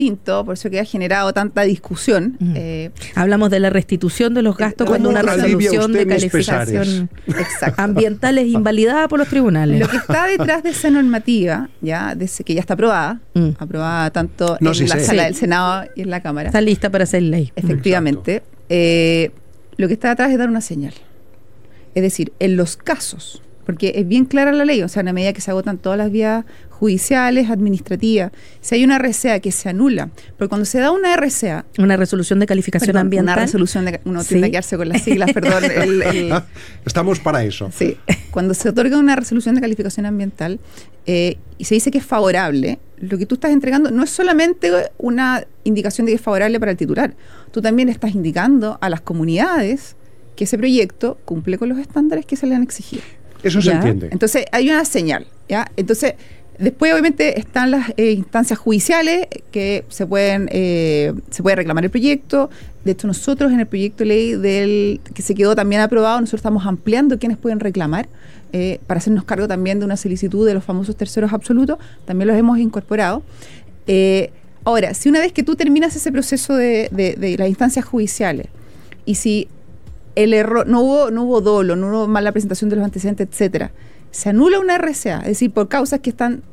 distinto, por eso que ha generado tanta discusión. Hablamos de la restitución de los gastos cuando una resolución de calificación ambiental es invalidada por los tribunales. Lo que está detrás de esa normativa, que ya está aprobada tanto en la sala del Senado y en la Cámara. Está lista para hacer ley. Efectivamente. Lo que está detrás es dar una señal. Es decir, en los casos, porque es bien clara la ley, o sea, a medida que se agotan todas las vías judiciales, administrativas, si hay una RCA que se anula, porque cuando se da una RCA... Una resolución de calificación ambiental. Una resolución uno tiene que quedarse con las siglas, perdón. Estamos para eso. Sí, cuando se otorga una resolución de calificación ambiental y se dice que es favorable, lo que tú estás entregando no es solamente una indicación de que es favorable para el titular, tú también estás indicando a las comunidades que ese proyecto cumple con los estándares que se le han exigido. Eso se entiende. Entonces hay una señal, ¿ya? Entonces después obviamente están las instancias judiciales que se puede reclamar el proyecto. De hecho nosotros en el proyecto de ley que se quedó también aprobado, nosotros estamos ampliando quiénes pueden reclamar para hacernos cargo también de una solicitud de los famosos terceros absolutos, también los hemos incorporado. Ahora, si una vez que tú terminas ese proceso de las instancias judiciales y si el error, no hubo dolo, no hubo mala presentación de los antecedentes, etcétera, se anula una RCA, es decir, por causas que están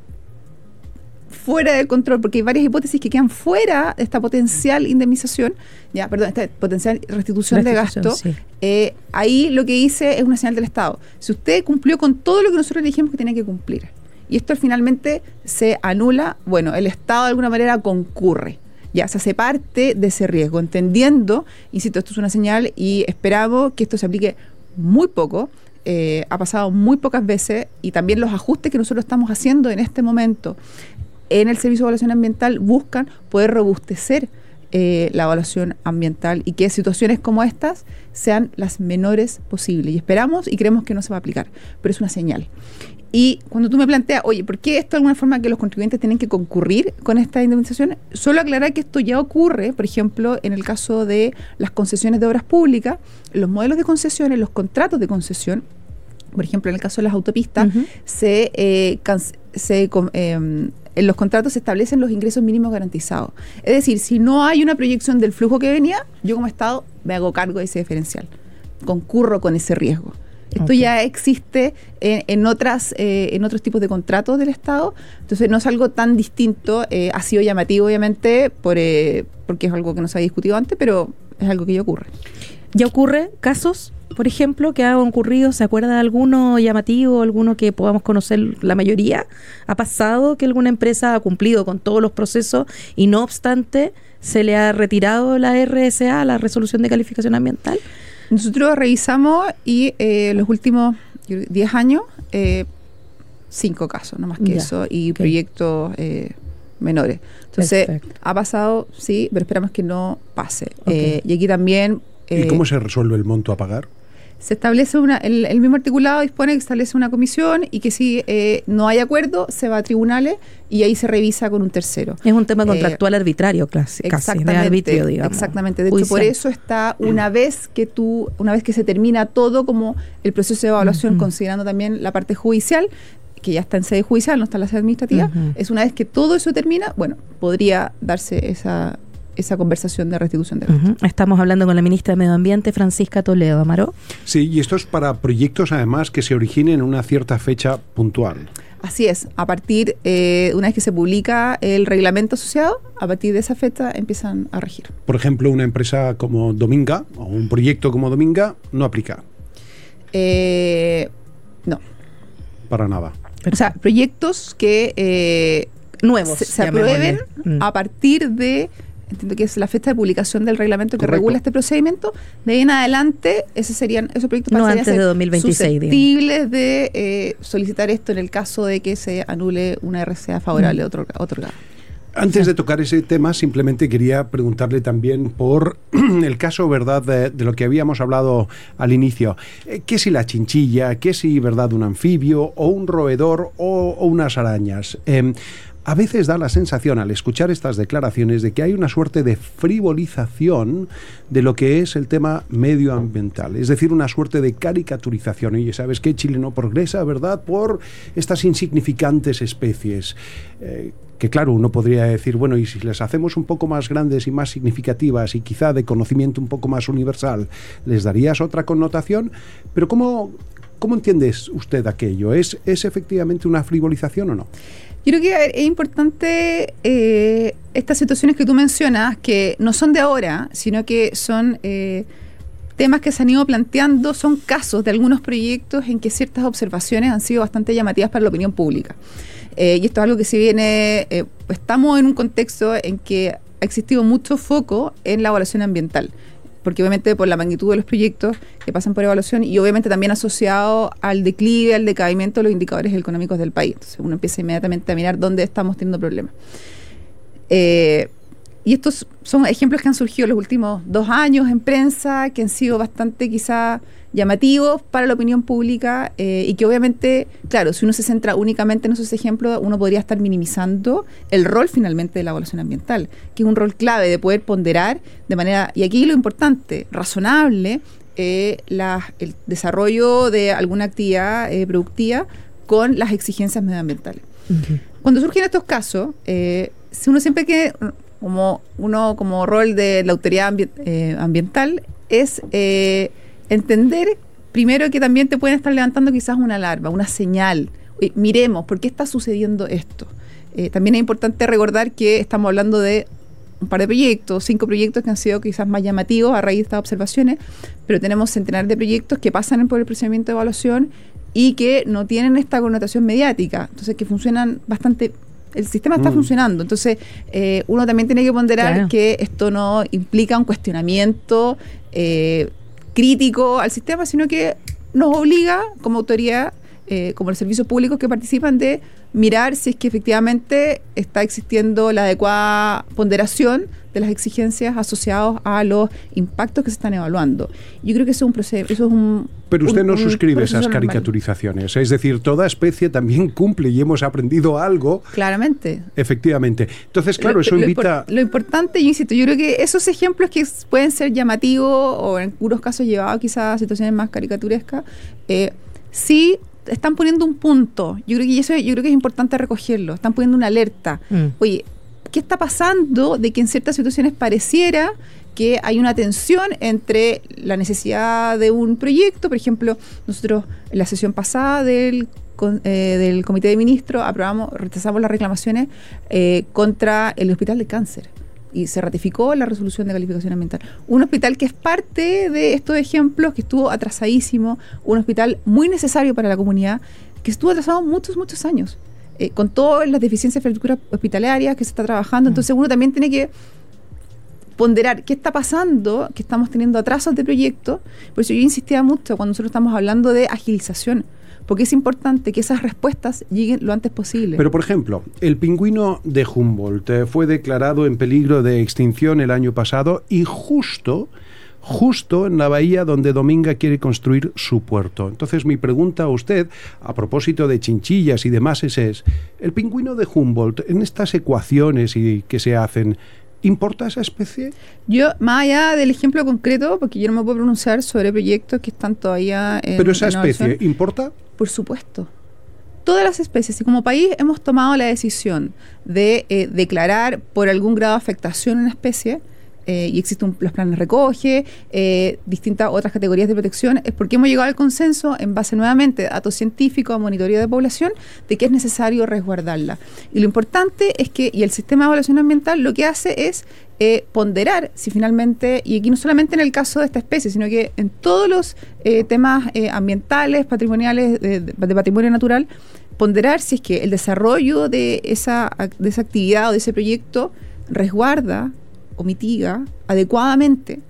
fuera del control, porque hay varias hipótesis que quedan fuera de esta potencial indemnización, esta potencial restitución de gasto, sí. Ahí lo que hice es una señal del Estado. Si usted cumplió con todo lo que nosotros le dijimos que tenía que cumplir, y esto finalmente se anula, bueno, el Estado de alguna manera concurre. Ya se hace parte de ese riesgo, entendiendo, insisto, esto es una señal y esperamos que esto se aplique muy poco, ha pasado muy pocas veces, y también los ajustes que nosotros estamos haciendo en este momento en el Servicio de Evaluación Ambiental buscan poder robustecer la evaluación ambiental y que situaciones como estas sean las menores posibles, y esperamos y creemos que no se va a aplicar, pero es una señal. Y cuando tú me planteas, oye, ¿por qué esto de alguna forma que los contribuyentes tienen que concurrir con esta indemnización? Solo aclarar que esto ya ocurre, por ejemplo, en el caso de las concesiones de obras públicas, los modelos de concesiones, los contratos de concesión, por ejemplo, en el caso de las autopistas, en los contratos se establecen los ingresos mínimos garantizados. Es decir, si no hay una proyección del flujo que venía, yo como Estado me hago cargo de ese diferencial, concurro con ese riesgo. Esto ya existe en otros tipos de contratos del Estado, entonces no es algo tan distinto, ha sido llamativo obviamente porque es algo que no se había discutido antes, pero es algo que ya ocurre. ¿Ya ocurre casos, por ejemplo, que han ocurrido? ¿Se acuerda de alguno llamativo, alguno que podamos conocer la mayoría? ¿Ha pasado que alguna empresa ha cumplido con todos los procesos y no obstante se le ha retirado la RSA, la resolución de calificación ambiental? Nosotros revisamos y los últimos 10 años, 5 casos, no más que eso, y proyectos menores. Entonces, perfecto. Ha pasado, sí, pero esperamos que no pase. Y aquí también... ¿Y cómo se resuelve el monto a pagar? Se establece el mismo articulado dispone que establece una comisión y que si no hay acuerdo se va a tribunales y ahí se revisa con un tercero. Es un tema contractual arbitrario casi, de arbitrio, digamos. Exactamente. De hecho, por eso está una vez que se termina todo como el proceso de evaluación, considerando también la parte judicial, que ya está en sede judicial, no está en la sede administrativa, es una vez que todo eso termina, bueno, podría darse esa conversación de restitución de gastos. Estamos hablando con la ministra de Medio Ambiente, Francisca Toledo, Amaro. Sí, y esto es para proyectos además que se originen en una cierta fecha puntual. Así es, a partir, una vez que se publica el reglamento asociado, a partir de esa fecha empiezan a regir. Por ejemplo, una empresa como Dominga, o un proyecto como Dominga, no aplica. No. Para nada. O sea, proyectos que nuevos se aprueben a partir de... Entiendo que es la fecha de publicación del reglamento que regula este procedimiento. De ahí en adelante, esos proyectos no antes de 2026, susceptibles de solicitar esto en el caso de que se anule una RCA favorable otorgada. Antes de tocar ese tema, simplemente quería preguntarle también por el caso, ¿verdad?, de lo que habíamos hablado al inicio. ¿Qué si la chinchilla? ¿Qué si, verdad, un anfibio o un roedor o unas arañas? a veces da la sensación al escuchar estas declaraciones de que hay una suerte de frivolización de lo que es el tema medioambiental, es decir, una suerte de caricaturización. Oye, ¿sabes qué? Chile no progresa, ¿verdad?, por estas insignificantes especies. Que claro, uno podría decir, bueno, y si les hacemos un poco más grandes y más significativas y quizá de conocimiento un poco más universal, ¿les darías otra connotación? Pero ¿cómo entiendes usted aquello? ¿Es efectivamente una frivolización o no? Yo creo que es importante estas situaciones que tú mencionas, que no son de ahora, sino que son temas que se han ido planteando, son casos de algunos proyectos en que ciertas observaciones han sido bastante llamativas para la opinión pública. Y esto es algo que se viene, estamos en un contexto en que ha existido mucho foco en la evaluación ambiental, porque obviamente por la magnitud de los proyectos que pasan por evaluación y obviamente también asociado al declive, al decaimiento de los indicadores económicos del país. Entonces uno empieza inmediatamente a mirar dónde estamos teniendo problemas. Y estos son ejemplos que han surgido en los últimos 2 años en prensa, que han sido bastante quizá llamativos para la opinión pública y que obviamente, claro, si uno se centra únicamente en esos ejemplos, uno podría estar minimizando el rol finalmente de la evaluación ambiental, que es un rol clave de poder ponderar de manera, y aquí lo importante, razonable, el desarrollo de alguna actividad productiva con las exigencias medioambientales. Uh-huh. Cuando surgen estos casos, si uno siempre que como rol de la autoridad ambiental es entender primero que también te pueden estar levantando quizás una alarma, una señal. Miremos, ¿por qué está sucediendo esto? También es importante recordar que estamos hablando de un par de proyectos, 5 proyectos que han sido quizás más llamativos a raíz de estas observaciones, pero tenemos centenares de proyectos que pasan por el procedimiento de evaluación y que no tienen esta connotación mediática, entonces que funcionan bastante. El sistema está funcionando, entonces uno también tiene que ponderar que esto no implica un cuestionamiento crítico al sistema, sino que nos obliga como autoridad, como los servicios públicos que participan, de mirar si es que efectivamente está existiendo la adecuada ponderación de las exigencias asociadas a los impactos que se están evaluando. Yo creo que eso es un proceso, Pero usted no suscribe esas caricaturizaciones, es decir, toda especie también cumple y hemos aprendido algo. Claramente. Efectivamente. Entonces, claro, eso invita... Lo importante, yo insisto, yo creo que esos ejemplos que pueden ser llamativos o en algunos casos llevados quizás a situaciones más caricaturescas, sí están poniendo un punto. Yo creo que es importante recogerlo. Están poniendo una alerta. Oye, ¿qué está pasando de que en ciertas situaciones pareciera que hay una tensión entre la necesidad de un proyecto? Por ejemplo, nosotros en la sesión pasada del Comité de Ministros rechazamos las reclamaciones contra el Hospital de Cáncer. Y se ratificó la resolución de calificación ambiental. Un hospital que es parte de estos ejemplos, que estuvo atrasadísimo, un hospital muy necesario para la comunidad, que estuvo atrasado muchos años, con todas las deficiencias de infraestructura hospitalaria que se está trabajando. Entonces uno también tiene que ponderar qué está pasando, que estamos teniendo atrasos de proyectos. Por eso yo insistía mucho cuando nosotros estamos hablando de agilización, porque es importante que esas respuestas lleguen lo antes posible. Pero, por ejemplo, el pingüino de Humboldt fue declarado en peligro de extinción el año pasado y justo en la bahía donde Dominga quiere construir su puerto. Entonces, mi pregunta a usted, a propósito de chinchillas y demás, es ¿el pingüino de Humboldt, en estas ecuaciones que se hacen, importa esa especie? Yo, más allá del ejemplo concreto, porque yo no me puedo pronunciar sobre proyectos que están todavía en... ¿Pero esa especie importa? Por supuesto. Todas las especies. Y como país hemos tomado la decisión de declarar por algún grado de afectación una especie, y existen los planes recoge, distintas otras categorías de protección, es porque hemos llegado al consenso en base nuevamente a datos científicos, a monitoreo de población, de que es necesario resguardarla. Y lo importante es que, y el sistema de evaluación ambiental lo que hace es ponderar si finalmente, y aquí no solamente en el caso de esta especie, sino que en todos los temas ambientales, patrimoniales, de patrimonio natural, ponderar si es que el desarrollo de esa actividad o de ese proyecto resguarda o mitiga adecuadamente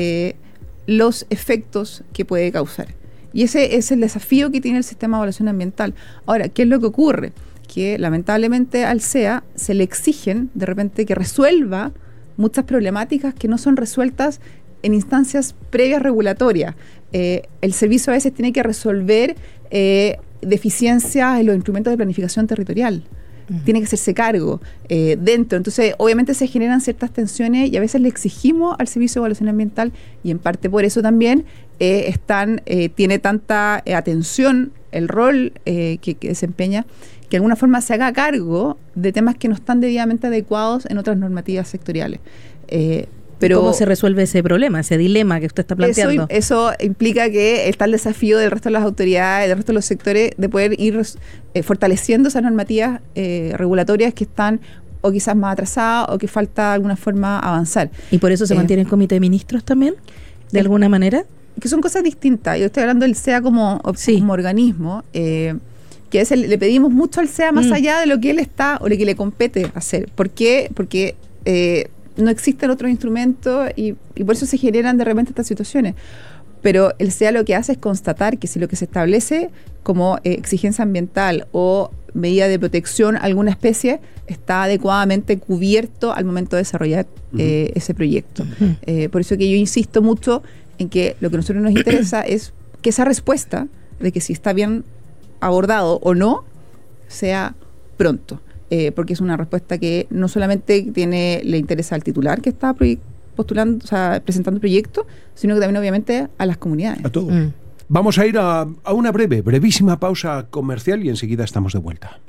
los efectos que puede causar. Y ese es el desafío que tiene el sistema de evaluación ambiental. Ahora, ¿qué es lo que ocurre? Que lamentablemente al SEA se le exigen de repente que resuelva muchas problemáticas que no son resueltas en instancias previas regulatorias. El servicio a veces tiene que resolver deficiencias en los instrumentos de planificación territorial. tiene que hacerse cargo dentro. Entonces, obviamente se generan ciertas tensiones y a veces le exigimos al Servicio de Evaluación Ambiental, y en parte por eso también tiene tanta atención el rol que desempeña, que de alguna forma se haga cargo de temas que no están debidamente adecuados en otras normativas sectoriales. Pero ¿cómo se resuelve ese problema, ese dilema que usted está planteando? Eso implica que está el desafío del resto de las autoridades, del resto de los sectores, de poder ir fortaleciendo esas normativas regulatorias que están o quizás más atrasadas o que falta de alguna forma avanzar. ¿Y por eso se mantiene el comité de ministros también, de alguna manera? Que son cosas distintas. Yo estoy hablando del SEA como organismo, que le pedimos mucho al SEA más allá de lo que él está o lo que le compete hacer. ¿Por qué? Porque no existen otros instrumentos y por eso se generan de repente estas situaciones. Pero el SEA lo que hace es constatar que si lo que se establece como exigencia ambiental o medida de protección a alguna especie está adecuadamente cubierto al momento de desarrollar ese proyecto. Por eso que yo insisto mucho en que lo que a nosotros nos interesa es que esa respuesta de que si está bien abordado o no sea pronto. Porque es una respuesta que no solamente le interesa al titular que está postulando, o sea, presentando el proyecto, sino que también obviamente a las comunidades. A todo. Vamos a ir a una brevísima pausa comercial y enseguida estamos de vuelta.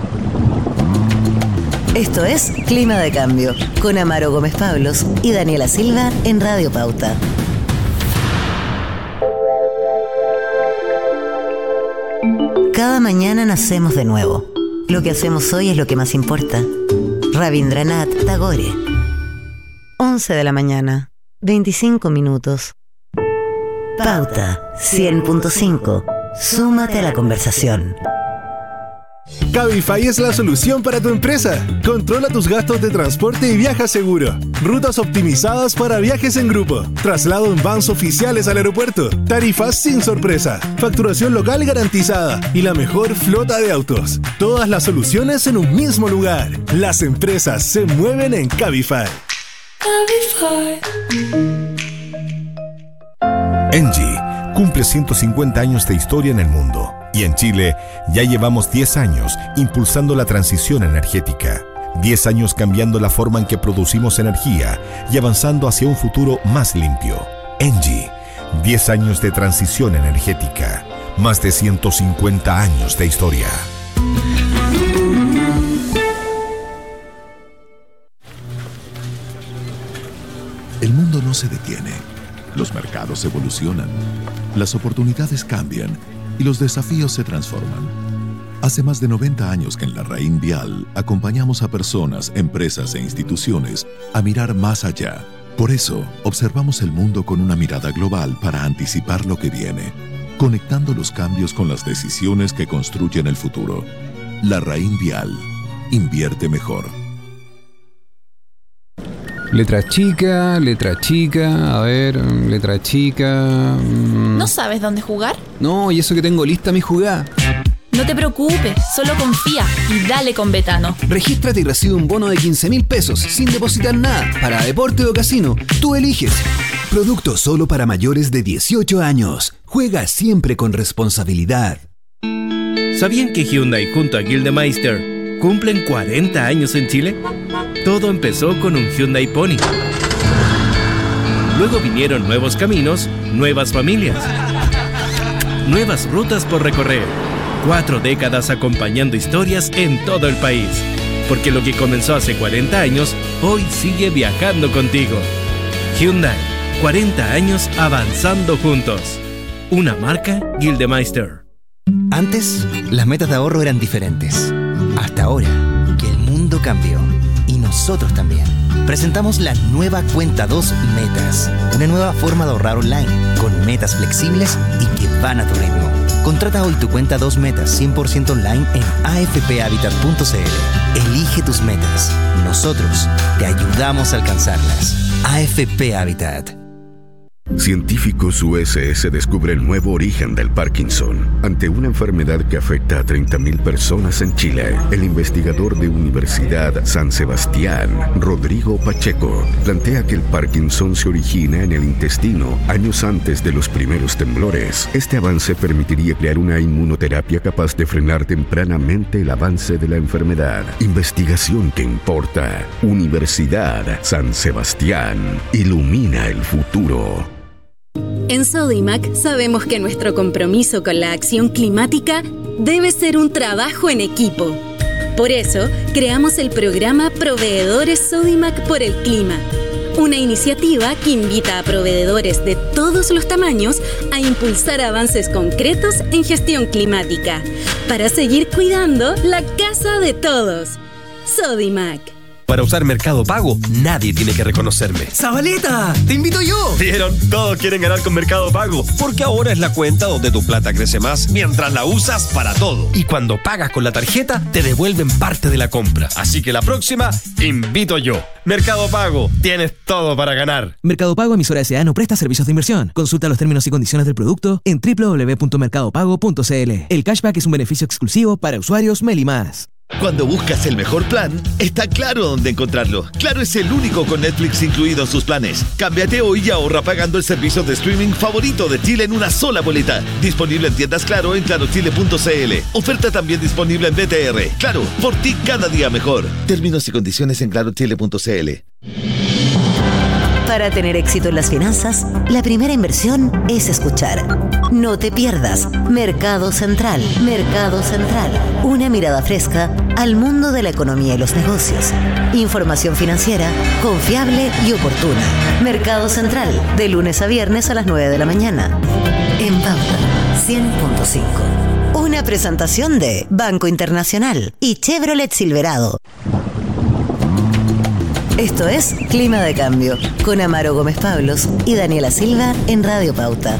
Esto es Clima de Cambio, con Amaro Gómez Pablos y Daniela Silva en Radio Pauta. Cada mañana nacemos de nuevo. Lo que hacemos hoy es lo que más importa. Rabindranath Tagore. 11 de la mañana, 25 minutos. Pauta 100.5. Súmate a la conversación. Cabify es la solución para tu empresa. Controla tus gastos de transporte y viaja seguro. Rutas optimizadas para viajes en grupo. Traslado en vans oficiales al aeropuerto. Tarifas sin sorpresa. Facturación local garantizada. Y la mejor flota de autos. Todas las soluciones en un mismo lugar. Las empresas se mueven en Cabify. Engie cumple 150 años de historia en el mundo. Y en Chile ya llevamos 10 años impulsando la transición energética. 10 años cambiando la forma en que producimos energía y avanzando hacia un futuro más limpio. Engie, 10 años de transición energética. Más de 150 años de historia. El mundo no se detiene. Los mercados evolucionan. Las oportunidades cambian. Y los desafíos se transforman. Hace más de 90 años que en la Raín Vial acompañamos a personas, empresas e instituciones a mirar más allá. Por eso, observamos el mundo con una mirada global para anticipar lo que viene, conectando los cambios con las decisiones que construyen el futuro. La Raín Vial. Invierte mejor. Letra chica, a ver, letra chica... ¿No sabes dónde jugar? No, y eso que tengo lista mi jugada. No te preocupes, solo confía y dale con Betano. Regístrate y recibe un bono de 15.000 pesos sin depositar nada para deporte o casino. Tú eliges. Producto solo para mayores de 18 años. Juega siempre con responsabilidad. ¿Sabían que Hyundai junto a Gildemeister cumplen 40 años en Chile? Todo empezó con un Hyundai Pony. Luego vinieron nuevos caminos, nuevas familias, nuevas rutas por recorrer. 4 décadas acompañando historias en todo el país. Porque lo que comenzó hace 40 años, hoy sigue viajando contigo. Hyundai, 40 años avanzando juntos. Una marca Gildemeister. Antes, las metas de ahorro eran diferentes. Hasta ahora, que el mundo cambió. Y nosotros también. Presentamos la nueva Cuenta 2 Metas. Una nueva forma de ahorrar online, con metas flexibles y que van a tu ritmo. Contrata hoy tu Cuenta 2 Metas 100% online en afphabitat.cl. Elige tus metas. Nosotros te ayudamos a alcanzarlas. AFP Habitat. Científicos USS descubre el nuevo origen del Parkinson. Ante una enfermedad que afecta a 30.000 personas en Chile, el investigador de Universidad San Sebastián, Rodrigo Pacheco, plantea que el Parkinson se origina en el intestino años antes de los primeros temblores. Este avance permitiría crear una inmunoterapia capaz de frenar tempranamente el avance de la enfermedad. Investigación que importa. Universidad San Sebastián. Ilumina el futuro. En Sodimac sabemos que nuestro compromiso con la acción climática debe ser un trabajo en equipo. Por eso, creamos el programa Proveedores Sodimac por el Clima, una iniciativa que invita a proveedores de todos los tamaños a impulsar avances concretos en gestión climática, para seguir cuidando la casa de todos. Sodimac. Para usar Mercado Pago, nadie tiene que reconocerme. ¡Zabaleta! ¡Te invito yo! ¿Vieron? Todos quieren ganar con Mercado Pago, porque ahora es la cuenta donde tu plata crece más mientras la usas para todo. Y cuando pagas con la tarjeta, te devuelven parte de la compra. Así que la próxima, invito yo. Mercado Pago, tienes todo para ganar. Mercado Pago, emisora S.A. no presta servicios de inversión. Consulta los términos y condiciones del producto en www.mercadopago.cl. El cashback es un beneficio exclusivo para usuarios Meli+. Cuando buscas el mejor plan, está claro dónde encontrarlo. Claro es el único con Netflix incluido en sus planes. Cámbiate hoy y ahorra pagando el servicio de streaming favorito de Chile en una sola boleta. Disponible en tiendas Claro en clarochile.cl. Oferta también disponible en BTR. Claro, por ti cada día mejor. Términos y condiciones en clarochile.cl. Para tener éxito en las finanzas, la primera inversión es escuchar. No te pierdas Mercado Central. Mercado Central. Una mirada fresca al mundo de la economía y los negocios. Información financiera confiable y oportuna. Mercado Central. De lunes a viernes a las 9 de la mañana. En Pauta 100.5. Una presentación de Banco Internacional y Chevrolet Silverado. Esto es Clima de Cambio, con Amaro Gómez Pablos y Daniela Silva en Radio Pauta.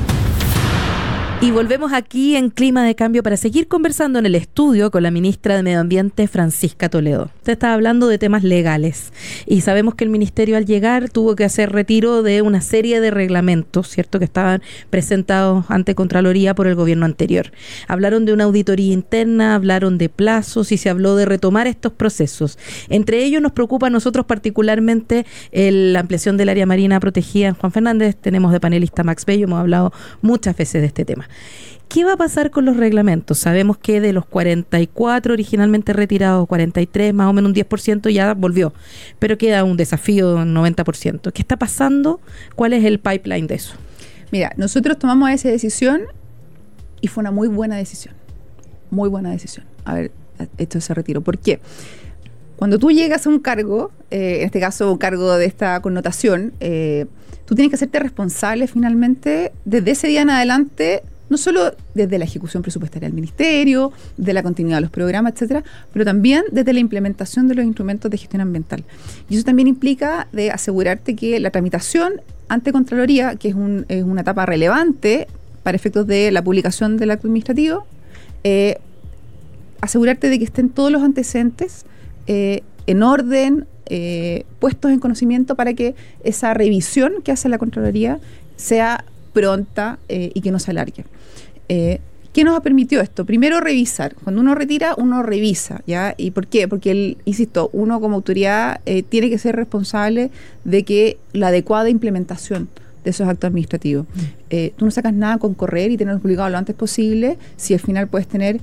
Y volvemos aquí en Clima de Cambio para seguir conversando en el estudio con la ministra de Medio Ambiente, Francisca Toledo. Usted estaba hablando de temas legales y sabemos que el ministerio al llegar tuvo que hacer retiro de una serie de reglamentos, ¿cierto?, que estaban presentados ante Contraloría por el gobierno anterior. Hablaron de una auditoría interna, hablaron de plazos y se habló de retomar estos procesos. Entre ellos nos preocupa a nosotros particularmente la ampliación del área marina protegida en Juan Fernández. Tenemos de panelista Max Bello, hemos hablado muchas veces de este tema. ¿Qué va a pasar con los reglamentos? Sabemos que de los 44 originalmente retirados, 43, más o menos un 10% ya volvió, pero queda un desafío de un 90%. ¿Qué está pasando? ¿Cuál es el pipeline de eso? Mira, nosotros tomamos esa decisión y fue una muy buena decisión. Muy buena decisión haber hecho ese retiro. ¿Por qué? Cuando tú llegas a un cargo, en este caso un cargo de esta connotación, tú tienes que hacerte responsable finalmente desde ese día en adelante, no solo desde la ejecución presupuestaria del ministerio, de la continuidad de los programas, etcétera, pero también desde la implementación de los instrumentos de gestión ambiental. Y eso también implica de asegurarte que la tramitación ante Contraloría, que es una etapa relevante para efectos de la publicación del acto administrativo, asegurarte de que estén todos los antecedentes en orden, puestos en conocimiento para que esa revisión que hace la Contraloría sea pronta y que no se alargue. ¿Qué nos ha permitido esto? Primero, revisar. Cuando uno retira, uno revisa, ¿ya? ¿Y por qué? Porque, insisto, uno como autoridad tiene que ser responsable de que la adecuada implementación de esos actos administrativos. Tú no sacas nada con correr y tenerlo publicado lo antes posible si al final puedes tener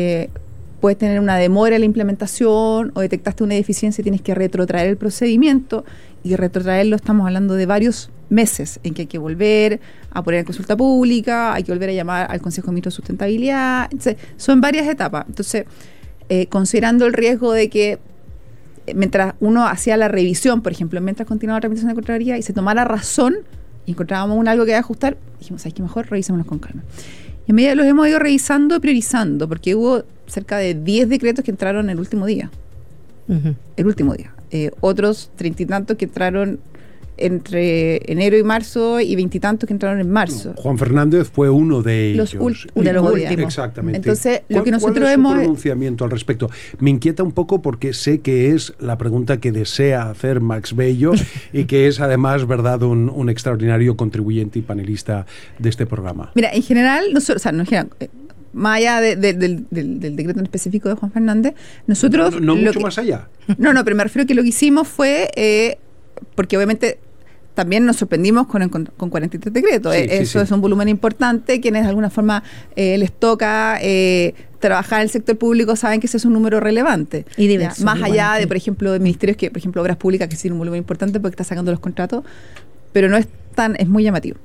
una demora en la implementación o detectaste una deficiencia y tienes que retrotraer el procedimiento, y retrotraerlo estamos hablando de varios meses en que hay que volver a poner en consulta pública, hay que volver a llamar al Consejo de Ministros de Sustentabilidad. Entonces, son varias etapas. Entonces, considerando el riesgo de que mientras uno hacía la revisión, por ejemplo, mientras continuaba la tramitación de Contraloría y se tomara razón y encontrábamos algo que iba a ajustar, dijimos, ¿sabes qué? Mejor revisémoslos con calma. Y a medida los hemos ido revisando y priorizando, porque hubo cerca de 10 decretos que entraron el último día. Uh-huh. El último día. Otros 30 y tantos que entraron entre enero y marzo y 20 y tantos que entraron en marzo. Juan Fernández fue uno de ellos. De los últimos. Exactamente. Entonces, lo que nosotros ¿cuál es hemos... su pronunciamiento al respecto? Me inquieta un poco porque sé que es la pregunta que desea hacer Max Bello y que es además, verdad, un extraordinario contribuyente y panelista de este programa. Mira, en general, nosotros, o sea, no en general, más allá del decreto en específico de Juan Fernández, nosotros... No mucho más allá. No, pero me refiero a que lo que hicimos fue... porque obviamente también nos sorprendimos con 43 decretos. Eso es un volumen importante. Quienes de alguna forma les toca trabajar en el sector público saben que ese es un número relevante. Y diverso. Más allá de, por ejemplo, de ministerios que, por ejemplo, Obras Públicas, que sí tiene un volumen importante porque está sacando los contratos, pero no es es muy llamativo.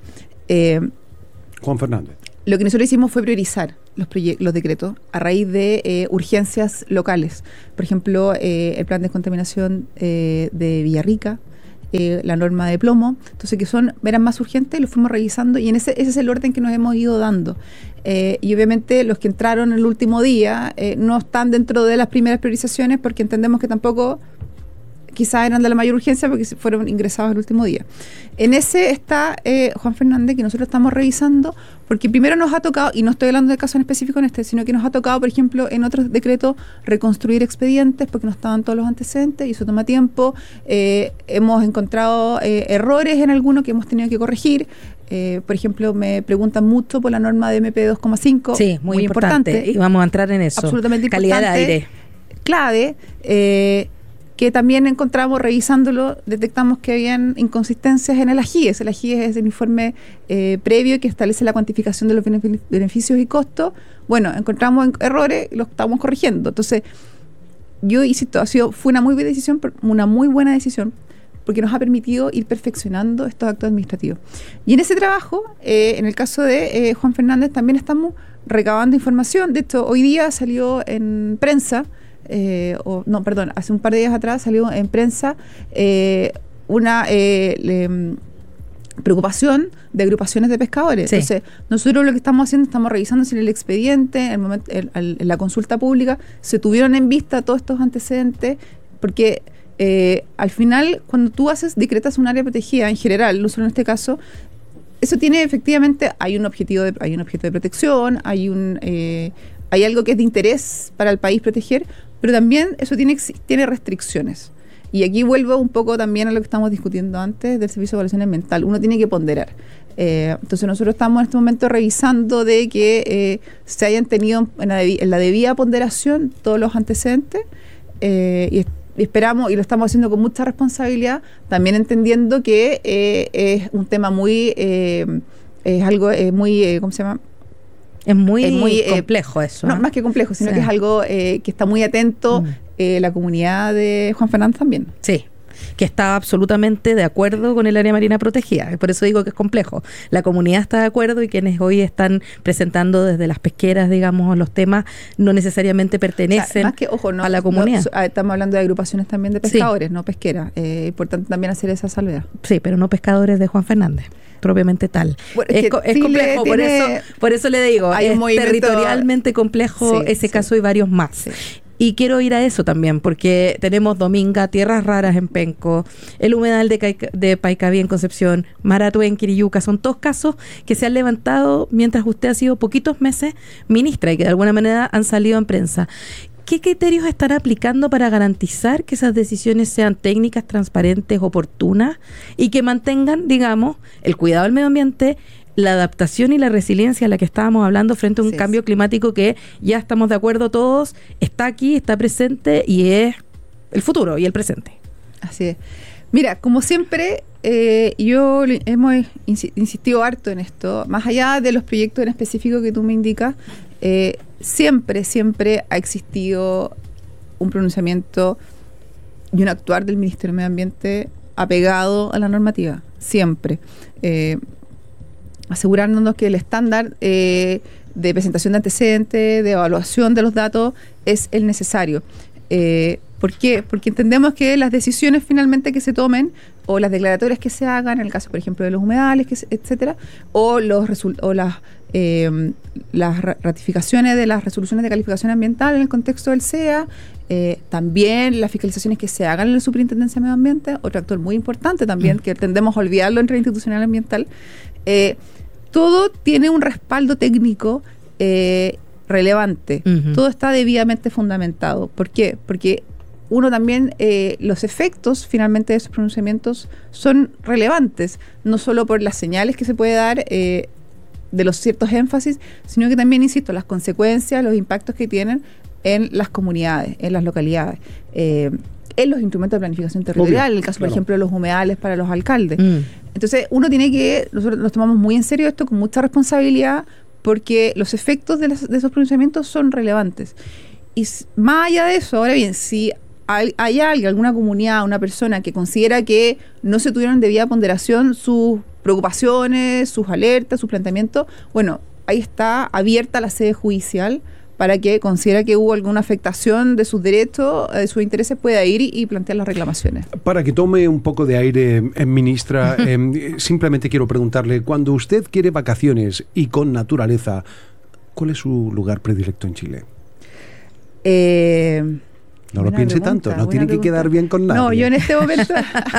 Juan Fernández. Lo que nosotros hicimos fue priorizar los decretos a raíz de urgencias locales. Por ejemplo, el plan de descontaminación de Villarrica, la norma de plomo, entonces que eran más urgentes, los fuimos revisando y ese es el orden que nos hemos ido dando. Y obviamente los que entraron el último día no están dentro de las primeras priorizaciones porque entendemos que tampoco quizás eran de la mayor urgencia porque fueron ingresados el último día. En ese está Juan Fernández, que nosotros estamos revisando, porque primero nos ha tocado, y no estoy hablando de casos en específico en este, sino que nos ha tocado, por ejemplo, en otros decretos, reconstruir expedientes porque no estaban todos los antecedentes y eso toma tiempo. Hemos encontrado errores en algunos que hemos tenido que corregir. Por ejemplo, me preguntan mucho por la norma de MP 2,5. Sí, muy importante. Y vamos a entrar en eso. Absolutamente importante. Calidad de aire. Clave. Que también encontramos, revisándolo, detectamos que habían inconsistencias en el AGIES. El AGIES es el informe previo que establece la cuantificación de los beneficios y costos. Bueno, encontramos errores y los estamos corrigiendo. Entonces, yo insisto, fue una muy buena decisión, porque nos ha permitido ir perfeccionando estos actos administrativos. Y en ese trabajo, en el caso de Juan Fernández, también estamos recabando información. De hecho, hoy día salió en prensa, hace un par de días atrás salió en prensa una preocupación de agrupaciones de pescadores. Sí. Entonces, nosotros lo que estamos haciendo, estamos revisando si en el expediente, en la consulta pública, se tuvieron en vista todos estos antecedentes, porque al final, cuando tú decretas un área protegida en general, no solo en este caso, eso tiene efectivamente, hay un objeto de protección, hay algo que es de interés para el país proteger, pero también eso tiene restricciones. Y aquí vuelvo un poco también a lo que estamos discutiendo antes del Servicio de Evaluación Ambiental. Uno tiene que ponderar. Entonces nosotros estamos en este momento revisando de que se hayan tenido en la debida ponderación todos los antecedentes y esperamos, y lo estamos haciendo con mucha responsabilidad, también entendiendo que es un tema muy... es algo muy... ¿cómo se llama? Es muy complejo eso. No, más que complejo, sino que es algo que está muy atento la comunidad de Juan Fernández también. Sí, que está absolutamente de acuerdo con el área marina protegida. Por eso digo que es complejo. La comunidad está de acuerdo y quienes hoy están presentando desde las pesqueras, digamos, los temas, no necesariamente pertenecen más que, ojo, a la comunidad. Estamos hablando de agrupaciones también de pescadores, no pesqueras. Importante también hacer esa salvedad. Sí, pero no pescadores de Juan Fernández propiamente tal. Bueno, es complejo, por eso le digo, es territorialmente complejo ese caso y varios más. Sí. Y quiero ir a eso también, porque tenemos Dominga, Tierras Raras en Penco, el humedal de Paicaví en Concepción, Maratue en Quiriyuca, son todos casos que se han levantado mientras usted ha sido poquitos meses ministra y que de alguna manera han salido en prensa. ¿Qué criterios están aplicando para garantizar que esas decisiones sean técnicas, transparentes, oportunas y que mantengan, digamos, el cuidado del medio ambiente, la adaptación y la resiliencia a la que estábamos hablando frente a un cambio climático que ya estamos de acuerdo todos, está aquí, está presente y es el futuro y el presente? Así es. Mira, como siempre, hemos insistido harto en esto, más allá de los proyectos en específico que tú me indicas, siempre ha existido un pronunciamiento y un actuar del Ministerio del Medio Ambiente apegado a la normativa, siempre. Asegurándonos que el estándar de presentación de antecedentes, de evaluación de los datos, es el necesario. ¿Por qué? Porque entendemos que las decisiones finalmente que se tomen, o las declaratorias que se hagan, en el caso, por ejemplo, de los humedales, etcétera, o las ratificaciones de las resoluciones de calificación ambiental en el contexto del CEA, también las fiscalizaciones que se hagan en la Superintendencia de Medio Ambiente, otro actor muy importante también, que tendemos a olvidarlo entre la institucional ambiental, todo tiene un respaldo técnico relevante, todo está debidamente fundamentado. ¿Por qué? Porque uno también, los efectos finalmente de esos pronunciamientos son relevantes, no solo por las señales que se puede dar de los ciertos énfasis, sino que también, insisto, las consecuencias, los impactos que tienen en las comunidades, en las localidades, en los instrumentos de planificación territorial, obvio, en el caso, claro, por ejemplo, de los humedales para los alcaldes. Entonces, nosotros nos tomamos muy en serio esto, con mucha responsabilidad, porque los efectos de esos pronunciamientos son relevantes. Y más allá de eso, ahora bien, si hay alguna comunidad, una persona que considera que no se tuvieron debida ponderación sus preocupaciones, sus alertas, sus planteamientos, bueno, ahí está abierta la sede judicial para que considera que hubo alguna afectación de sus derechos, de sus intereses, pueda ir y plantear las reclamaciones. Para que tome un poco de aire, ministra, simplemente quiero preguntarle, cuando usted quiere vacaciones y con naturaleza, ¿cuál es su lugar predilecto en Chile? No lo piense tanto, no tiene que quedar bien con nadie. No, yo en este momento...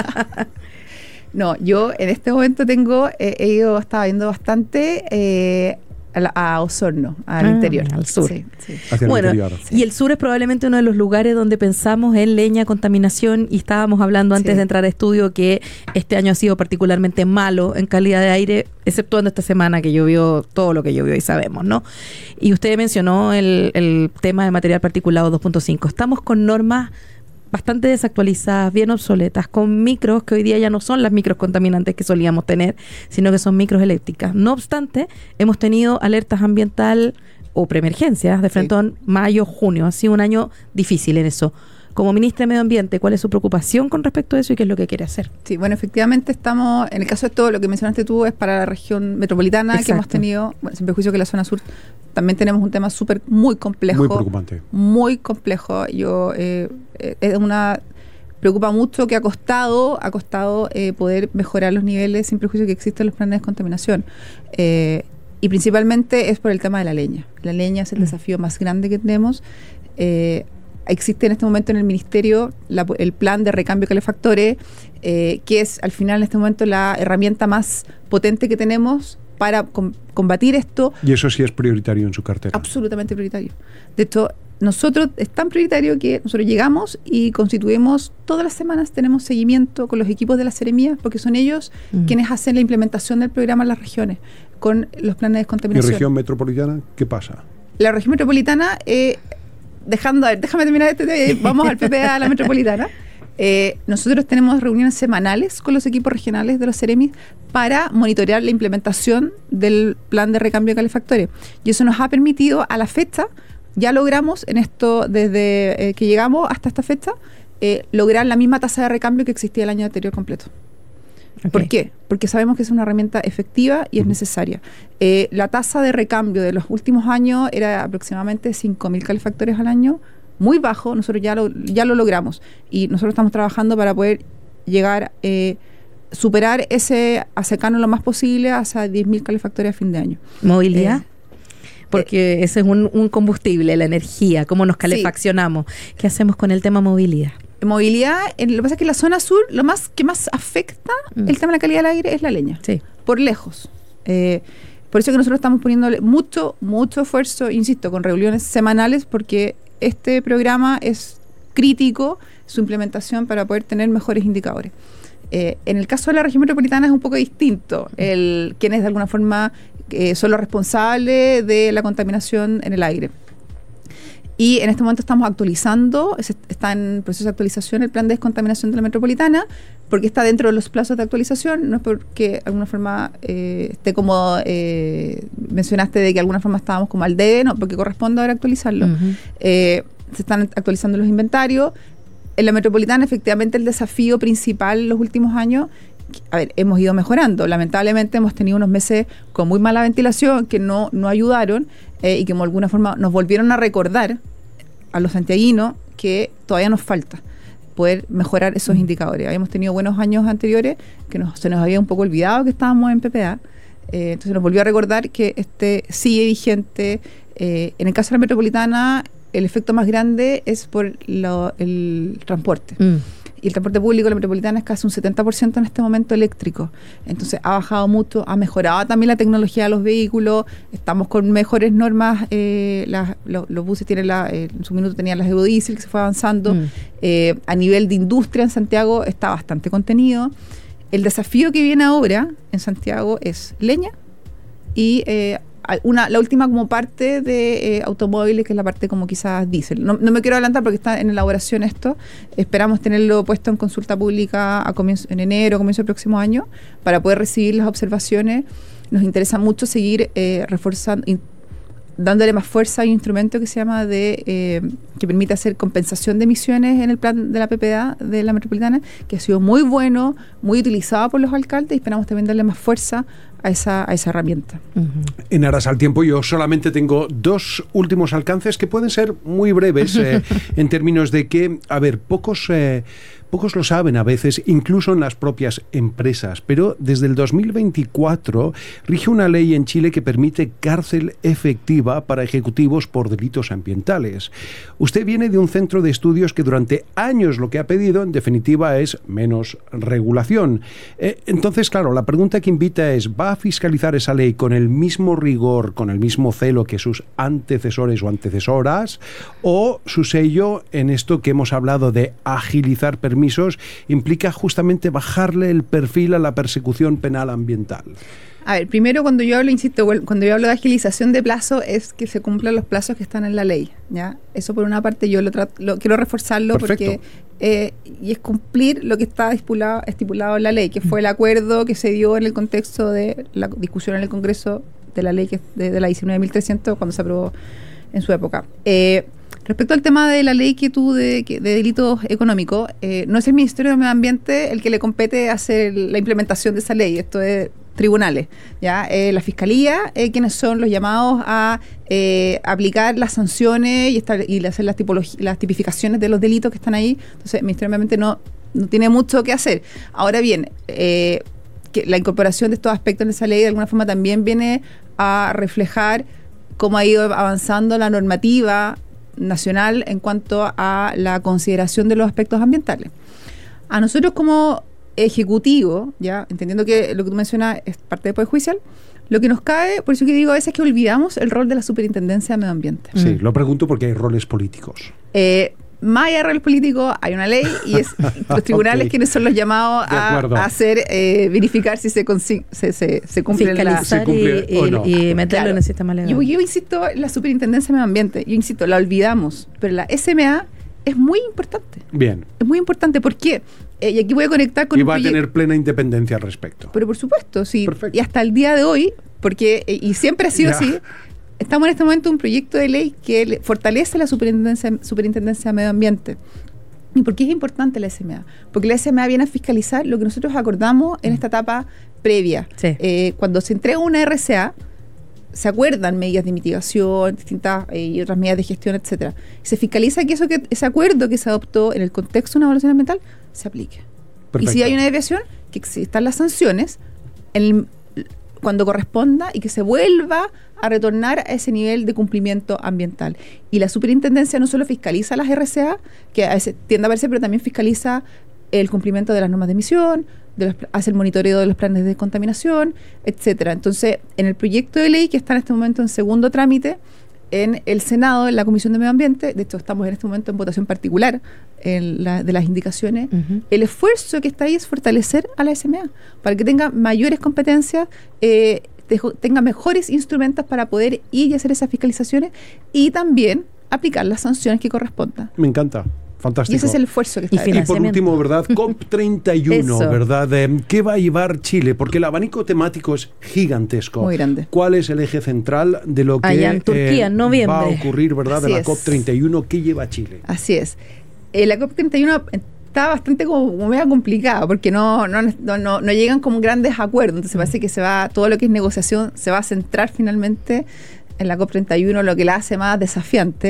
yo en este momento estaba viendo bastante a Osorno, al interior. Al sur. Sí. Hacia el interior. Y el sur es probablemente uno de los lugares donde pensamos en leña, contaminación, y estábamos hablando antes de entrar a estudio que este año ha sido particularmente malo en calidad de aire, exceptuando esta semana que llovió todo lo que llovió y sabemos, ¿no? Y usted mencionó el tema de material particulado 2.5. Estamos con normas bastante desactualizadas, bien obsoletas, con micros que hoy día ya no son las micros contaminantes que solíamos tener, sino que son micros eléctricas. No obstante, hemos tenido alertas ambiental o preemergencias de frentón mayo, junio. Ha sido un año difícil en eso. Como ministra de Medio Ambiente, ¿cuál es su preocupación con respecto a eso y qué es lo que quiere hacer? Sí, bueno, efectivamente estamos, en el caso de todo lo que mencionaste tú, es para la región metropolitana. Exacto. Que hemos tenido, sin perjuicio que la zona sur también tenemos un tema muy complejo. Muy preocupante. Muy complejo. Preocupa mucho que ha costado poder mejorar los niveles, sin perjuicio que existen los planes de descontaminación. Y principalmente es por el tema de la leña. La leña es el desafío más grande que tenemos. Existe en este momento en el Ministerio el plan de recambio de calefactores, que es al final en este momento la herramienta más potente que tenemos para combatir esto. ¿Y eso sí es prioritario en su cartera? Absolutamente prioritario. De hecho, nosotros es tan prioritario que nosotros llegamos y constituimos todas las semanas, tenemos seguimiento con los equipos de las seremías, porque son ellos quienes hacen la implementación del programa en las regiones, con los planes de descontaminación. ¿Y región metropolitana qué pasa? La región metropolitana... déjame terminar vamos al PPA a la metropolitana. Nosotros tenemos reuniones semanales con los equipos regionales de los Ceremis para monitorear la implementación del plan de recambio de calefactores. Y eso nos ha permitido, a la fecha, ya logramos en esto, desde que llegamos hasta esta fecha, lograr la misma tasa de recambio que existía el año anterior completo. Okay. ¿Por qué? Porque sabemos que es una herramienta efectiva y es necesaria. La tasa de recambio de los últimos años era aproximadamente 5.000 calefactores al año, muy bajo. Nosotros ya lo logramos y nosotros estamos trabajando para poder llegar, superar acercarnos lo más posible hasta 10.000 calefactores a fin de año. ¿Movilidad? Porque ese es un combustible, la energía, cómo nos calefaccionamos. Sí. ¿Qué hacemos con el tema movilidad? Movilidad, lo que pasa es que en la zona sur lo que más afecta el tema de la calidad del aire es la leña, por lejos. Por eso que nosotros estamos poniéndole mucho esfuerzo, insisto, con reuniones semanales, porque este programa es crítico, su implementación, para poder tener mejores indicadores. En el caso de la región metropolitana es un poco distinto, quienes de alguna forma son los responsables de la contaminación en el aire. Y en este momento estamos actualizando, está en proceso de actualización el plan de descontaminación de la metropolitana, porque está dentro de los plazos de actualización, no es porque de alguna forma esté como mencionaste de que de alguna forma estábamos como al debe, no, porque corresponde ahora actualizarlo. Se están actualizando los inventarios. En la metropolitana, efectivamente, el desafío principal en los últimos años, hemos ido mejorando. Lamentablemente hemos tenido unos meses con muy mala ventilación que no ayudaron y que de alguna forma nos volvieron a recordar a los santiaguinos que todavía nos falta poder mejorar esos indicadores. Habíamos tenido buenos años anteriores que se nos había un poco olvidado que estábamos en PPA. Entonces nos volvió a recordar que sigue vigente. En el caso de la metropolitana, el efecto más grande es por el transporte. Y el transporte público de la metropolitana es casi un 70% en este momento eléctrico. Entonces ha bajado mucho, ha mejorado también la tecnología de los vehículos, estamos con mejores normas, los buses tienen en su minuto tenían las Eudisel que se fue avanzando. A nivel de industria en Santiago está bastante contenido. El desafío que viene ahora en Santiago es leña y la última como parte de automóviles, que es la parte como quizás diésel. No me quiero adelantar porque está en elaboración esto. Esperamos tenerlo puesto en consulta pública en enero, comienzo del próximo año, para poder recibir las observaciones. Nos interesa mucho seguir reforzando, dándole más fuerza a un instrumento que se llama que permite hacer compensación de emisiones en el plan de la PPA de la metropolitana, que ha sido muy bueno, muy utilizado por los alcaldes, y esperamos también darle más fuerza a esa herramienta. En aras al tiempo, yo solamente tengo 2 últimos alcances que pueden ser muy breves en términos de que, a ver, pocos lo saben a veces, incluso en las propias empresas, pero desde el 2024 rige una ley en Chile que permite cárcel efectiva para ejecutivos por delitos ambientales. Usted viene de un centro de estudios que durante años lo que ha pedido, en definitiva, es menos regulación. Entonces, claro, la pregunta que invita es, ¿va a fiscalizar esa ley con el mismo rigor, con el mismo celo que sus antecesores o antecesoras, o su sello en esto que hemos hablado de agilizar permisos implica justamente bajarle el perfil a la persecución penal ambiental? A ver, primero, cuando yo hablo de agilización de plazo, es que se cumplan los plazos que están en la ley, ¿ya? Eso por una parte yo lo quiero reforzarlo. Perfecto. Porque y es cumplir lo que está estipulado en la ley, que fue el acuerdo que se dio en el contexto de la discusión en el Congreso de la ley de la 19.300 cuando se aprobó en su época. Respecto al tema de la ley de delitos económicos, no es el Ministerio de Medio Ambiente el que le compete hacer la implementación de esa ley. Esto es tribunales, ¿ya? La Fiscalía, quienes son los llamados a aplicar las sanciones y hacer las tipificaciones de los delitos que están ahí. Entonces, el Ministerio de Medio Ambiente no tiene mucho que hacer. Ahora bien, que la incorporación de estos aspectos en esa ley de alguna forma también viene a reflejar cómo ha ido avanzando la normativa nacional en cuanto a la consideración de los aspectos ambientales. A nosotros como ejecutivo, ya entendiendo que lo que tú mencionas es parte del Poder Judicial, lo que nos cae, por eso que digo a veces, es que olvidamos el rol de la Superintendencia de Medio Ambiente. Sí, lo pregunto porque hay roles políticos. Más allá de roles políticos, hay una ley y es los tribunales okay, quienes son los llamados a hacer, verificar si se cumple y meterlo en el sistema legal. Yo insisto, la Superintendencia de Medio Ambiente, la olvidamos, pero la SMA es muy importante. Bien. Es muy importante, ¿por qué? Y aquí voy a conectar con... Y va a tener plena independencia al respecto. Pero por supuesto, sí. Perfecto. Y hasta el día de hoy, porque y siempre ha sido así, estamos en este momento en un proyecto de ley que fortalece la Superintendencia de Medio Ambiente. ¿Y por qué es importante la SMA? Porque la SMA viene a fiscalizar lo que nosotros acordamos en esta etapa previa. Sí. Cuando se entrega una RCA, se acuerdan medidas de mitigación, distintas y otras medidas de gestión, etcétera. Se fiscaliza que ese acuerdo que se adoptó en el contexto de una evaluación ambiental se aplique. Perfecto. Y si hay una desviación, que existan las sanciones cuando corresponda y que se vuelva a retornar a ese nivel de cumplimiento ambiental. Y la superintendencia no solo fiscaliza las RCA, que a veces tiende a verse, pero también fiscaliza el cumplimiento de las normas de emisión, hace el monitoreo de los planes de descontaminación, etcétera. Entonces, en el proyecto de ley que está en este momento en segundo trámite en el Senado, en la Comisión de Medio Ambiente, de hecho estamos en este momento en votación particular de las indicaciones, el esfuerzo que está ahí es fortalecer a la SMA para que tenga mayores competencias, tenga mejores instrumentos para poder ir y hacer esas fiscalizaciones y también aplicar las sanciones que correspondan. Me encanta. Fantástico. Y ese es el esfuerzo que está ahí. Y por último, ¿verdad? COP31, ¿verdad? ¿Qué va a llevar Chile? Porque el abanico temático es gigantesco. Muy grande. ¿Cuál es el eje central de lo que allá en Turquía, en noviembre, va a ocurrir, ¿verdad? Así de la es. COP31, ¿qué lleva Chile? Así es. La COP31 está bastante como medio complicada porque no llegan como grandes acuerdos. Entonces parece que todo lo que es negociación se va a centrar finalmente en la COP31, lo que la hace más desafiante.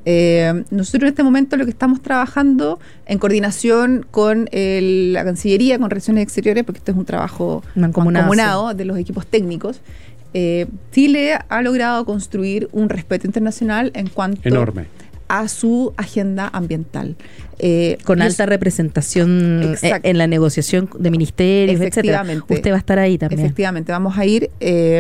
Nosotros en este momento lo que estamos trabajando en coordinación con la Cancillería, con Relaciones Exteriores, porque este es un trabajo mancomunado de los equipos técnicos, Chile ha logrado construir un respeto internacional en cuanto enorme a su agenda ambiental. Con alta representación en la negociación de ministerios, etcétera. Usted va a estar ahí también. Efectivamente, vamos a ir.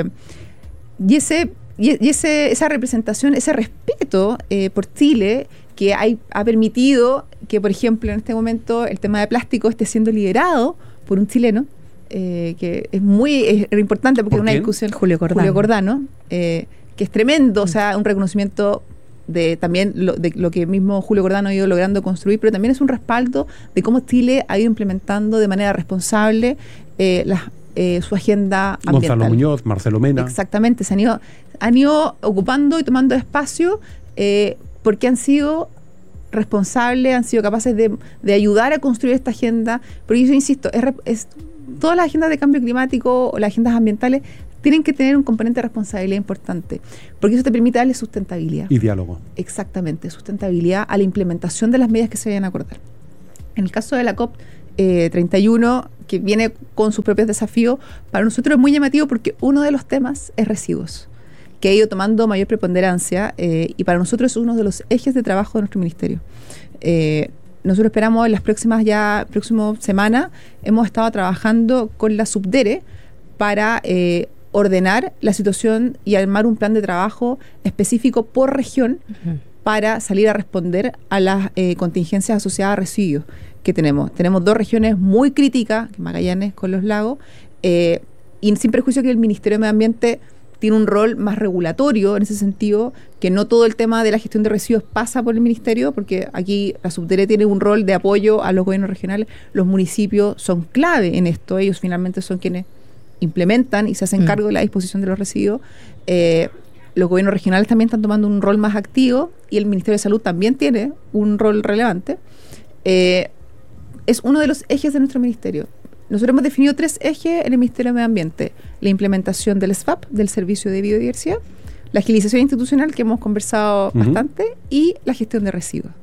Y esa representación, ese respeto por Chile, que ha permitido que, por ejemplo, en este momento el tema de plástico esté siendo liderado por un chileno, que es muy importante porque es una discusión. Julio Cordano. Que es tremendo, o sea, un reconocimiento de también de lo que mismo Julio Cordano ha ido logrando construir, pero también es un respaldo de cómo Chile ha ido implementando de manera responsable su agenda ambiental. Gonzalo Muñoz, Marcelo Mena. Exactamente, han ido ocupando y tomando espacio porque han sido responsables, han sido capaces de ayudar a construir esta agenda, porque yo insisto, todas las agendas de cambio climático o las agendas ambientales tienen que tener un componente de responsabilidad importante, porque eso te permite darle sustentabilidad. Y diálogo. Exactamente, sustentabilidad a la implementación de las medidas que se vayan a acordar. En el caso de la COP 31, que viene con sus propios desafíos, para nosotros es muy llamativo porque uno de los temas es residuos, que ha ido tomando mayor preponderancia y para nosotros es uno de los ejes de trabajo de nuestro ministerio. Nosotros esperamos en las próximas semanas, hemos estado trabajando con la Subdere para ordenar la situación y armar un plan de trabajo específico por región para salir a responder a las contingencias asociadas a residuos que tenemos. Tenemos 2 regiones muy críticas, Magallanes con los lagos, y sin perjuicio que el Ministerio de Medio Ambiente tiene un rol más regulatorio en ese sentido, que no todo el tema de la gestión de residuos pasa por el ministerio, porque aquí la Subdere tiene un rol de apoyo a los gobiernos regionales. Los municipios son clave en esto, ellos finalmente son quienes implementan y se hacen cargo de la disposición de los residuos. Los gobiernos regionales también están tomando un rol más activo y el Ministerio de Salud también tiene un rol relevante. Es uno de los ejes de nuestro ministerio. Nosotros hemos definido 3 ejes en el Ministerio de Medio Ambiente: la implementación del SVAP, del Servicio de Biodiversidad, la agilización institucional, que hemos conversado bastante, y la gestión de residuos.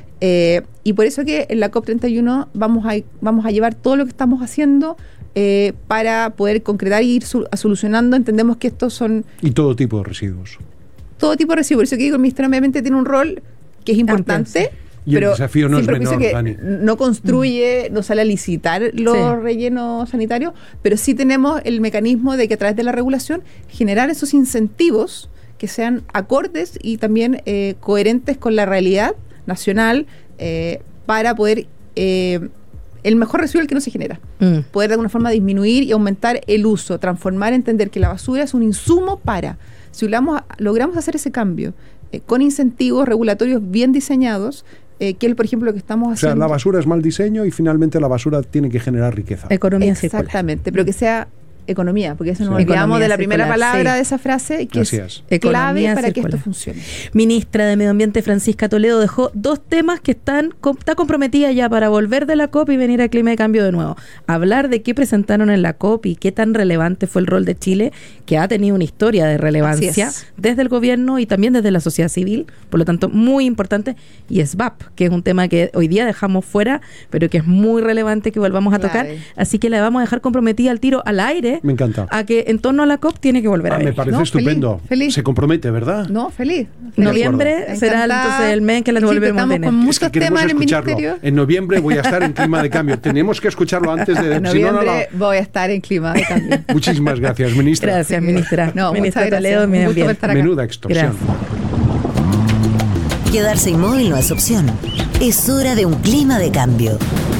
Y por eso que en la COP31 vamos a llevar todo lo que estamos haciendo para poder concretar y ir solucionando. Entendemos que estos son... Y todo tipo de residuos. Todo tipo de residuos. Por eso que digo, el Ministerio de Medio Ambiente tiene un rol que es importante. Y el desafío no es menor, Dani. No construye, no sale a licitar los rellenos sanitarios, pero sí tenemos el mecanismo de que a través de la regulación generar esos incentivos que sean acordes y también coherentes con la realidad nacional para poder... el mejor residuo es el que no se genera. Poder de alguna forma disminuir y aumentar el uso, transformar, entender que la basura es un insumo para... Si logramos hacer ese cambio con incentivos regulatorios bien diseñados, que es, por ejemplo, lo que estamos haciendo... O sea, la basura es mal diseño y finalmente la basura tiene que generar riqueza. Economía circular. Exactamente, pero que sea economía, porque eso nos olvidamos de la primera palabra de esa frase, que es clave para que esto funcione. Ministra de Medio Ambiente Francisca Toledo dejó 2 temas que está comprometida ya para volver de la COP y venir a Clima de Cambio de nuevo. Hablar de qué presentaron en la COP y qué tan relevante fue el rol de Chile, que ha tenido una historia de relevancia desde el gobierno y también desde la sociedad civil, por lo tanto muy importante, y SVAP, que es un tema que hoy día dejamos fuera, pero que es muy relevante que volvamos a tocar, así que la vamos a dejar comprometida al tiro al aire. Me encanta. A que en torno a la COP tiene que volver a ver. Me parece estupendo. Feliz. Se compromete, ¿verdad? No, feliz. Noviembre será entonces el mes que la volvemos a tener. Con muchos temas en el ministerio. En noviembre voy a estar en Clima de Cambio. Tenemos que escucharlo antes de... En noviembre voy a estar en Clima de Cambio. Muchísimas gracias, ministra. Gracias, ministra. Ministra Toledo, menuda extorsión. Gracias. Quedarse inmóvil no es opción. Es hora de un Clima de Cambio.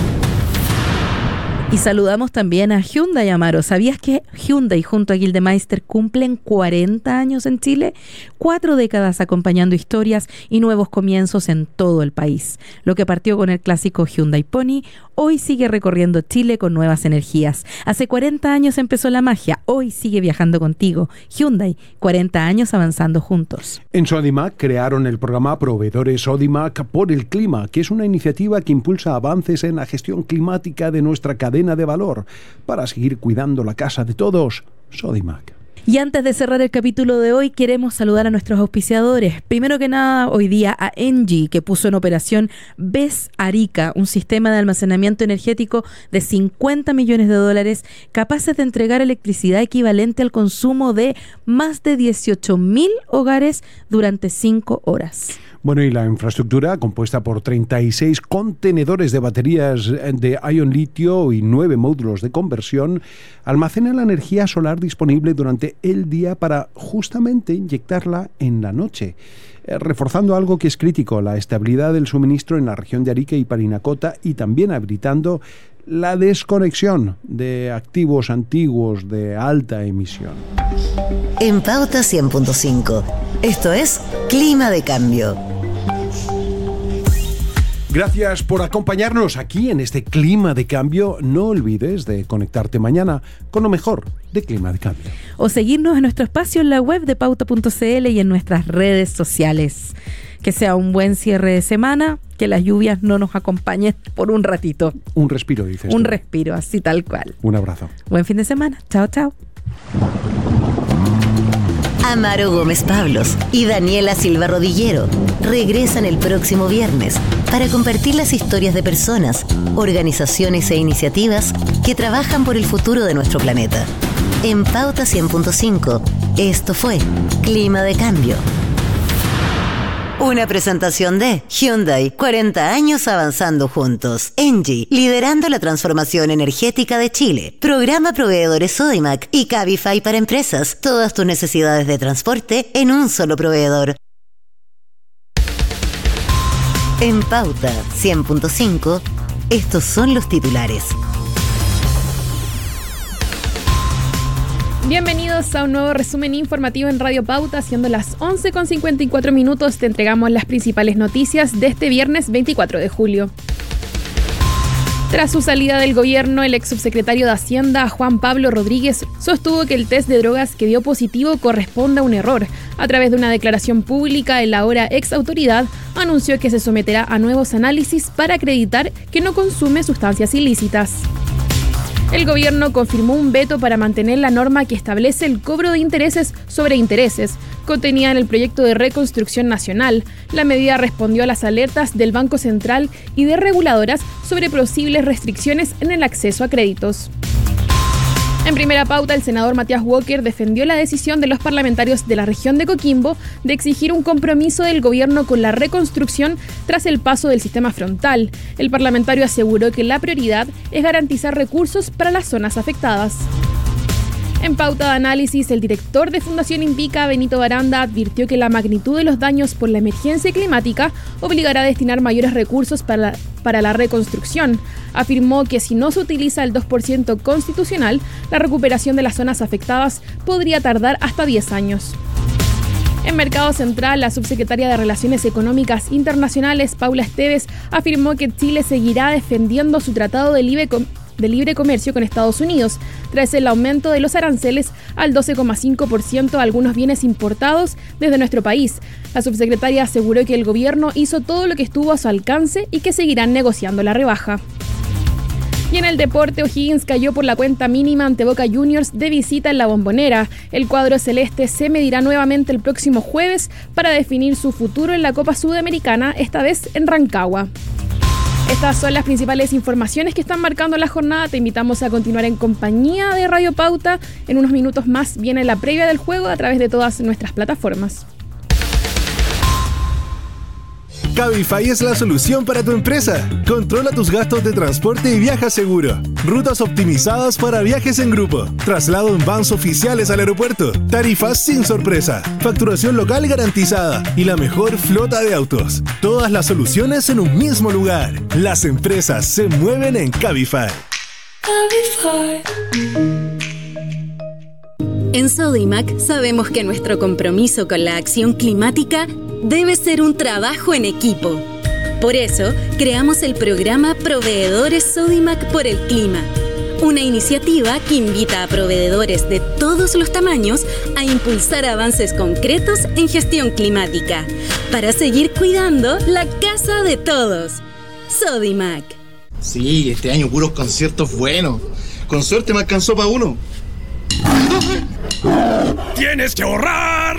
Y saludamos también a Hyundai, Amaro. ¿Sabías que Hyundai junto a Gildemeister cumplen 40 años en Chile? 4 décadas acompañando historias y nuevos comienzos en todo el país. Lo que partió con el clásico Hyundai Pony, hoy sigue recorriendo Chile con nuevas energías. Hace 40 años empezó la magia, hoy sigue viajando contigo. Hyundai, 40 años avanzando juntos. En Sodimac crearon el programa Proveedores Sodimac por el Clima, que es una iniciativa que impulsa avances en la gestión climática de nuestra cadena de valor para seguir cuidando la casa de todos. Sodimac. Y antes de cerrar el capítulo de hoy, queremos saludar a nuestros auspiciadores. Primero que nada, hoy día a Engie, que puso en operación BES Arica, un sistema de almacenamiento energético de $50 millones, capaces de entregar electricidad equivalente al consumo de más de 18.000 hogares durante 5 horas. Bueno, y la infraestructura, compuesta por 36 contenedores de baterías de ion litio y 9 módulos de conversión, almacena la energía solar disponible durante el día para justamente inyectarla en la noche, reforzando algo que es crítico, la estabilidad del suministro en la región de Arica y Parinacota, y también habilitando la desconexión de activos antiguos de alta emisión. En Pauta 100.5, esto es Clima de Cambio. Gracias por acompañarnos aquí en este Clima de Cambio. No olvides de conectarte mañana con lo mejor de Clima de Cambio. O seguirnos en nuestro espacio en la web de pauta.cl y en nuestras redes sociales. Que sea un buen cierre de semana, que las lluvias no nos acompañen por un ratito. Un respiro, dices. Un respiro, así tal cual. Un abrazo. Buen fin de semana. Chao, chao. Amaro Gómez Pablos y Daniela Silva Rodillero regresan el próximo viernes para compartir las historias de personas, organizaciones e iniciativas que trabajan por el futuro de nuestro planeta. En Pauta 100.5, esto fue Clima de Cambio. Una presentación de Hyundai, 40 años avanzando juntos. Engie, liderando la transformación energética de Chile. Programa Proveedores Sodimac y Cabify para empresas. Todas tus necesidades de transporte en un solo proveedor. En Pauta 100.5, estos son los titulares. Bienvenidos a un nuevo resumen informativo en Radio Pauta. Siendo las 11:54, te entregamos las principales noticias de este viernes 24 de julio. Tras su salida del gobierno, el ex subsecretario de Hacienda, Juan Pablo Rodríguez, sostuvo que el test de drogas que dio positivo corresponde a un error. A través de una declaración pública, el ahora ex autoridad anunció que se someterá a nuevos análisis para acreditar que no consume sustancias ilícitas. El gobierno confirmó un veto para mantener la norma que establece el cobro de intereses sobre intereses, contenida en el proyecto de reconstrucción nacional. La medida respondió a las alertas del Banco Central y de reguladoras sobre posibles restricciones en el acceso a créditos. En primera pauta, el senador Matías Walker defendió la decisión de los parlamentarios de la región de Coquimbo de exigir un compromiso del gobierno con la reconstrucción tras el paso del sistema frontal. El parlamentario aseguró que la prioridad es garantizar recursos para las zonas afectadas. En pauta de análisis, el director de Fundación Invica, Benito Baranda, advirtió que la magnitud de los daños por la emergencia climática obligará a destinar mayores recursos para la reconstrucción. Afirmó que si no se utiliza el 2% constitucional, la recuperación de las zonas afectadas podría tardar hasta 10 años. En Mercado Central, la subsecretaria de Relaciones Económicas Internacionales, Paula Esteves, afirmó que Chile seguirá defendiendo su tratado de libre comercio con Estados Unidos, tras el aumento de los aranceles al 12,5% a algunos bienes importados desde nuestro país. La subsecretaria aseguró que el gobierno hizo todo lo que estuvo a su alcance y que seguirán negociando la rebaja. Y en el deporte, O'Higgins cayó por la cuenta mínima ante Boca Juniors de visita en la Bombonera. El cuadro celeste se medirá nuevamente el próximo jueves para definir su futuro en la Copa Sudamericana, esta vez en Rancagua. Estas son las principales informaciones que están marcando la jornada. Te invitamos a continuar en compañía de Radio Pauta. En unos minutos más viene la previa del juego a través de todas nuestras plataformas. Cabify es la solución para tu empresa. Controla tus gastos de transporte y viaja seguro. Rutas optimizadas para viajes en grupo. Traslado en vans oficiales al aeropuerto. Tarifas sin sorpresa. Facturación local garantizada. Y la mejor flota de autos. Todas las soluciones en un mismo lugar. Las empresas se mueven en Cabify. En Sodimac sabemos que nuestro compromiso con la acción climática debe ser un trabajo en equipo. Por eso, creamos el programa Proveedores Sodimac por el Clima, una iniciativa que invita a proveedores de todos los tamaños a impulsar avances concretos en gestión climática, para seguir cuidando la casa de todos. Sodimac. Sí, este año puros conciertos buenos. Con suerte me alcanzó para uno. tienes que ahorrar.